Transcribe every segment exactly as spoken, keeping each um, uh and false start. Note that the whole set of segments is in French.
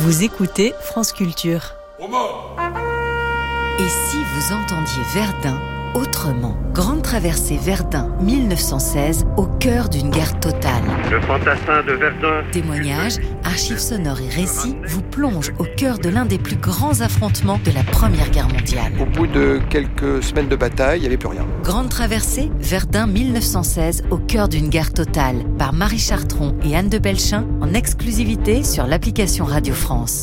Vous écoutez France Culture. Et si vous entendiez Verdun autrement? Grande traversée Verdun mille neuf cent seize, au cœur d'une guerre totale. Le fantassin de Verdun. Témoignages, archives sonores et récits vous plongent au cœur de l'un des plus grands affrontements de la Première Guerre mondiale. Au bout de quelques semaines de bataille, il n'y avait plus rien. Grande traversée Verdun mille neuf cent seize, au cœur d'une guerre totale, par Marie Chartron et Anne de Belchin, en exclusivité sur l'application Radio France.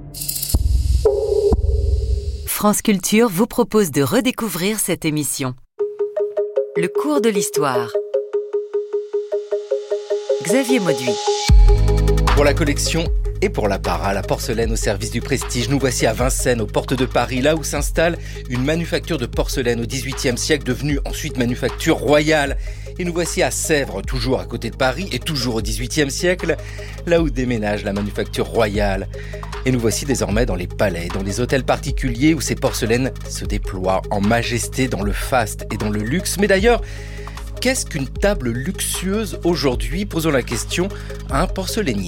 France Culture vous propose de redécouvrir cette émission. Le cours de l'histoire. Xavier Mauduit. Pour la collection et pour la para, la porcelaine au service du prestige, nous voici à Vincennes, aux portes de Paris, là où s'installe une manufacture de porcelaine au dix-huitième siècle, devenue ensuite manufacture royale. Et nous voici à Sèvres, toujours à côté de Paris, et toujours au dix-huitième siècle, là où déménage la manufacture royale. Et nous voici désormais dans les palais, dans les hôtels particuliers où ces porcelaines se déploient en majesté dans le faste et dans le luxe. Mais d'ailleurs, qu'est-ce qu'une table luxueuse aujourd'hui? Posons la question à un porcelainier.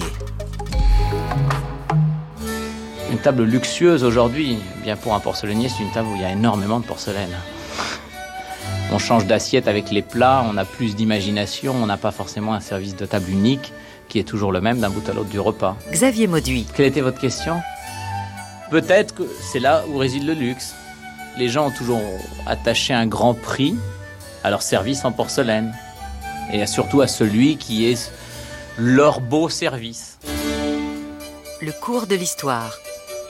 Une table luxueuse aujourd'hui, bien pour un porcelainier, c'est une table où il y a énormément de porcelaine. On change d'assiette avec les plats, on a plus d'imagination, on n'a pas forcément un service de table unique qui est toujours le même d'un bout à l'autre du repas. Xavier Mauduit. Quelle était votre question? Peut-être que c'est là où réside le luxe. Les gens ont toujours attaché un grand prix à leur service en porcelaine et surtout à celui qui est leur beau service. Le cours de l'histoire.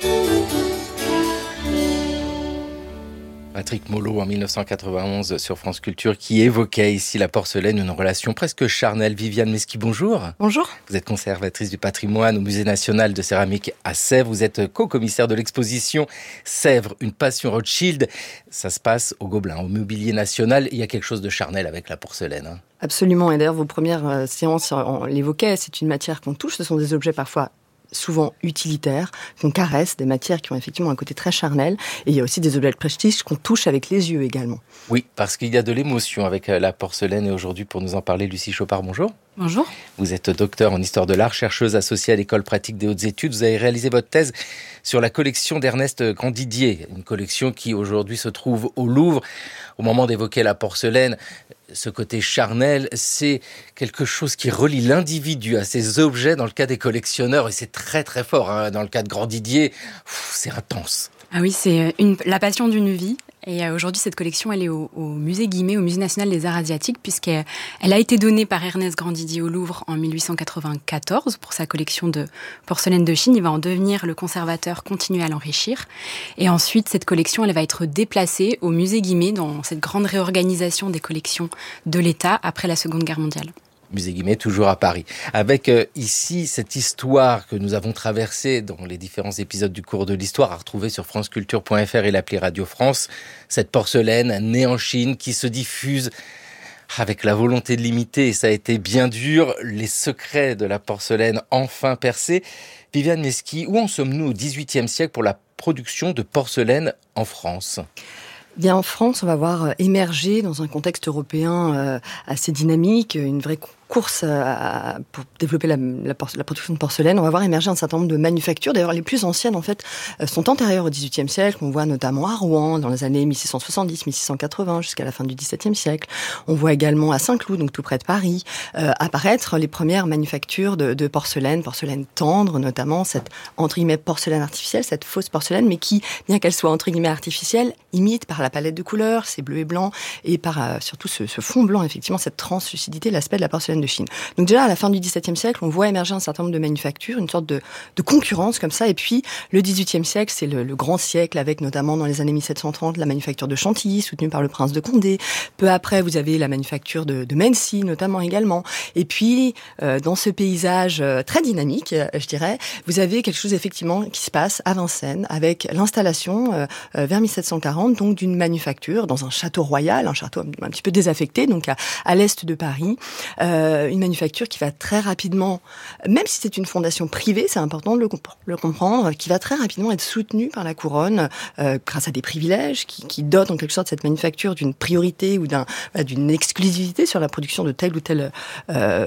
Patrick Mollo en mille neuf cent quatre-vingt-onze sur France Culture qui évoquait ici la porcelaine, une relation presque charnelle. Viviane Mesqui, bonjour. Bonjour. Vous êtes conservatrice du patrimoine au Musée national de céramique à Sèvres. Vous êtes co-commissaire de l'exposition Sèvres, une passion Rothschild. Ça se passe au Gobelin, au Mobilier National. Il y a quelque chose de charnel avec la porcelaine. Hein. Absolument. Et d'ailleurs, vos premières euh, séances, on l'évoquait, c'est une matière qu'on touche. Ce sont des objets parfois souvent utilitaires, qu'on caresse, des matières qui ont effectivement un côté très charnel. Et il y a aussi des objets de prestige qu'on touche avec les yeux également. Oui, parce qu'il y a de l'émotion avec la porcelaine. Et aujourd'hui, pour nous en parler, Lucie Chopard, bonjour. Bonjour. Vous êtes docteur en histoire de l'art, chercheuse associée à l'école pratique des hautes études. Vous avez réalisé votre thèse sur la collection d'Ernest Grandidier, une collection qui aujourd'hui se trouve au Louvre. Au moment d'évoquer la porcelaine, ce côté charnel, c'est quelque chose qui relie l'individu à ses objets dans le cas des collectionneurs. Et c'est très très fort. Hein. Dans le cas de Grandidier, pff, c'est intense. Ah oui, c'est une, la passion d'une vie. Et aujourd'hui, cette collection, elle est au, au musée Guimet, au Musée national des arts asiatiques, puisqu'elle elle a été donnée par Ernest Grandidier au Louvre en mille huit cent quatre-vingt-quatorze pour sa collection de porcelaine de Chine. Il va en devenir le conservateur, continuer à l'enrichir. Et ensuite, cette collection, elle va être déplacée au musée Guimet dans cette grande réorganisation des collections de l'État après la Seconde Guerre mondiale. Musée Guimet, toujours à Paris. Avec euh, ici cette histoire que nous avons traversée dans les différents épisodes du cours de l'histoire, à retrouver sur franceculture point f r et l'appli Radio France. Cette porcelaine née en Chine qui se diffuse avec la volonté de l'imiter, et ça a été bien dur, les secrets de la porcelaine enfin percés. Viviane Mesqui, où en sommes-nous au dix-huitième siècle pour la production de porcelaine en France ? Bien, en France, on va voir émerger dans un contexte européen euh, assez dynamique, une vraie course à, pour développer la, la, la production de porcelaine. On va voir émerger un certain nombre de manufactures. D'ailleurs, les plus anciennes, en fait, sont antérieures au dix-huitième siècle. On voit notamment à Rouen, dans les années mille six cent soixante-dix, mille six cent quatre-vingts, jusqu'à la fin du dix-septième siècle. On voit également à Saint-Cloud, donc tout près de Paris, euh, apparaître les premières manufactures de, de porcelaine, porcelaine tendre, notamment cette, entre guillemets, porcelaine artificielle, cette fausse porcelaine, mais qui, bien qu'elle soit, entre guillemets, artificielle, imite par la palette de couleurs, ces bleus et blancs, et par euh, surtout ce, ce fond blanc, effectivement, cette translucidité, l'aspect de la porcelaine de Chine. Donc déjà, à la fin du dix-septième siècle, on voit émerger un certain nombre de manufactures, une sorte de, de concurrence comme ça. Et puis, le dix-huitième siècle, c'est le, le grand siècle avec notamment dans les années mille sept cent trente, la manufacture de Chantilly, soutenue par le prince de Condé. Peu après, vous avez la manufacture de, de Mency, notamment également. Et puis, euh, dans ce paysage euh, très dynamique, euh, je dirais, vous avez quelque chose effectivement qui se passe à Vincennes avec l'installation euh, euh, vers mille sept cent quarante, donc d'une manufacture dans un château royal, un château un, un petit peu désaffecté, donc à, à l'est de Paris, euh, une manufacture qui va très rapidement, même si c'est une fondation privée, c'est important de le, comp- le comprendre, qui va très rapidement être soutenue par la couronne euh, grâce à des privilèges qui, qui dotent en quelque sorte cette manufacture d'une priorité ou d'un, d'une exclusivité sur la production de telle ou telle euh,